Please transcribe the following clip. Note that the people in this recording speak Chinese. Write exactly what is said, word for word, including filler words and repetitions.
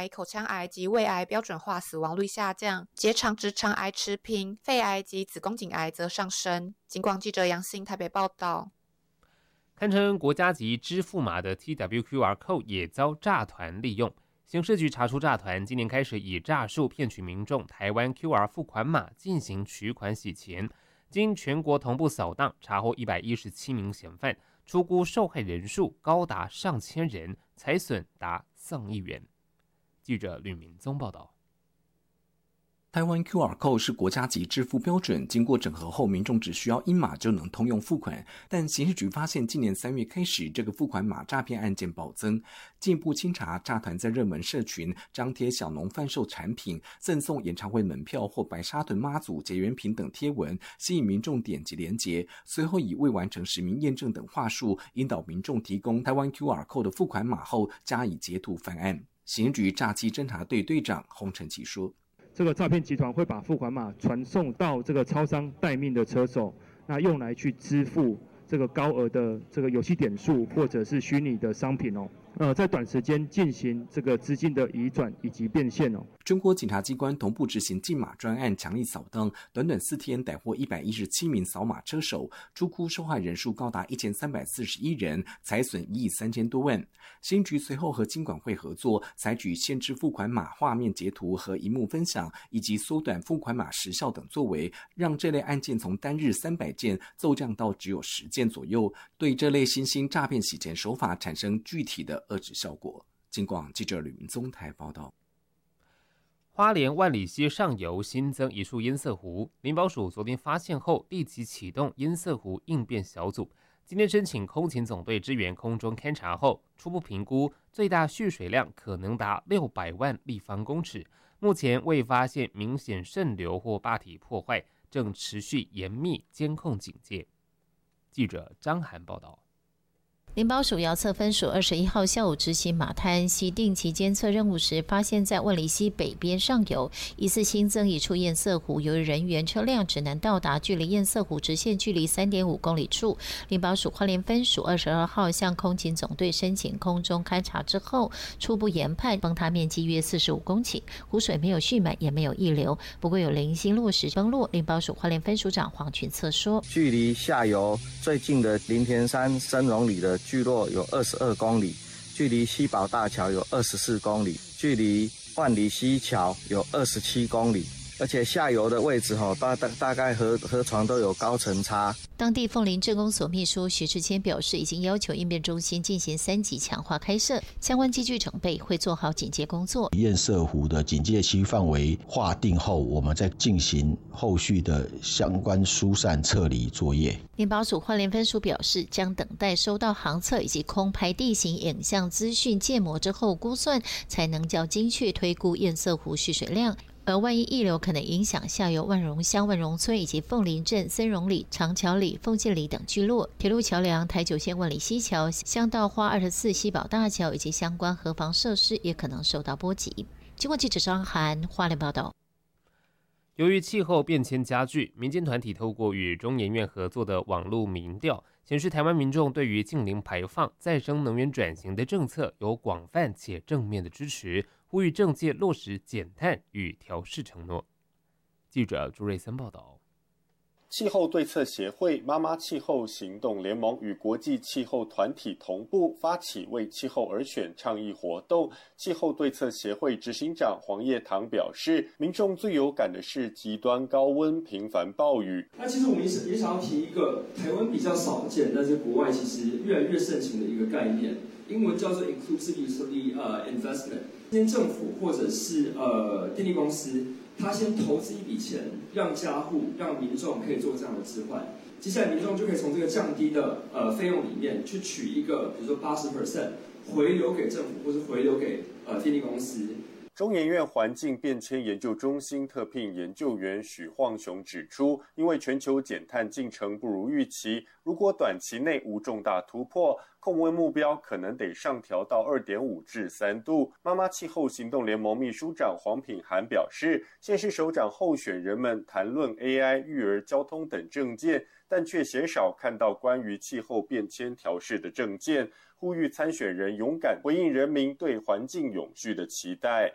癌、口腔癌及胃癌标准化死亡率下降，结肠直肠癌持平，肺癌及子宫颈癌则上升。警广记者杨欣台北报道。 堪称国家级支付码的 T W Q R Code 也遭诈团利用。刑事局查出诈团今年开始以诈术骗取民众台湾 Q R 付款码进行取款洗钱，经全国同步扫荡，查获一百一十七名嫌犯，初估受害人数高达上千人，财损达上亿元。记者吕明宗报道。 台湾 Q R Code 是国家级支付标准，经过整合后，民众只需要一码就能通用付款。但刑事局发现，今年三月开始，这个付款码诈骗案件暴增。进一步清查，诈团在热门社群张贴小农贩售产品、赠送演唱会门票或白沙屯妈祖结缘品等贴文，吸引民众点击连结，随后以未完成实名验证等话术，引导民众提供台湾 Q R Code 的付款码后，加以截图犯案。刑事局诈欺侦查队队长洪承奇说， 这个诈骗集团会把付款码传送到这个超商待命的车手，那用来去支付这个高额的这个游戏点数或者是虚拟的商品哦。呃，在短时间进行这个资金的移转以及变现哦。 中国警察机关同步执行禁码专案，强力扫荡，短短四天逮获一百一十七名扫码车手，初估受害人数高达一千三百四十一人，财损一亿三千多万。新局随后和金管会合作，采取限制付款码画面截图和萤幕分享，以及缩短付款码时效等作为，让这类案件从单日三百件骤降到只有十件左右，对这类新兴诈骗洗钱手法产生具体的遏制效果。警广记者吕明宗台报道。 花莲万里溪上游新增一处堰塞湖，林保署昨天发现后立即启动堰塞湖应变小组，今天申请空勤总队支援空中勘察后，初步评估最大蓄水量可能达六百万立方公尺，目前未发现明显渗流或坝体破坏，正持续严密监控警戒。记者张涵报道。 林保署遥测分署二十一号下午执行马滩溪定期监测任务时，发现在万里溪北边上游疑似新增一处堰塞湖，由于人员车辆只能到达距离堰塞湖直线距离 三点五公里处。林保署花莲分署二十二号向空勤总队申请空中勘察之后，初步研判崩塌面积约四十五公顷，湖水没有蓄满也没有溢流，不过有零星落石崩落。林保署花莲分署长黄群策说， 距离下游最近的林田山深溶里的聚落有二十二公里，距离西宝大桥有二十四公里，距离万里溪桥有二十七公里，而且下游的位置大大概河河床都有高层差。 当地凤林镇公所秘书徐志谦表示，已经要求应变中心进行三级强化开设，相关机具整备，会做好警戒工作。 堰塞湖的警戒区范围划定后，我们再进行后续的相关疏散撤离作业。 林保署花莲分署表示，将等待收到航测以及空拍地形影像资讯建模之后估算，才能较精确推估堰塞湖蓄水量。而万一溢流可能影响下游万荣乡万荣村以及凤林镇森荣里、长桥里、凤建里等聚落，铁路桥梁、台九线万里溪桥、乡道花二十四西宝大桥以及相关河防设施也可能受到波及。经过记者张涵花莲报道。 由于气候变迁加剧，民间团体透过与中研院合作的网络民调显示，台湾民众对于净零排放、再生能源转型的政策有广泛且正面的支持，呼吁政界落实减碳与调适承诺。记者朱瑞森报道。 气候对策协会、妈妈气候行动联盟与国际气候团体同步发起为气候而选倡议活动。气候对策协会执行长黄叶堂表示，民众最有感的是极端高温、频繁暴雨。 那其实我们也也想要提一个台湾比较少见，但是国外其实越来越盛行的一个概念，英文叫做 inclusive uh, investment。今天政府或者是呃电力公司，他先投资一笔钱，让家户、让民众可以做这样的置换。接下来民众就可以从这个降低的呃费用里面去取一个，比如说八十 percent 回流给政府，或是回流给呃电力公司。 中研院环境变迁研究中心特聘研究员许晃雄指出，因为全球减碳进程不如预期，如果短期内无重大突破，控温目标可能得上调到 二点五 至三度。妈妈气候行动联盟秘书长黄品涵表示，县市首长候选人们谈论 A I、育儿、交通等政见，但却鲜少看到关于气候变迁调适的政见，呼吁参选人勇敢回应人民对环境永续的期待。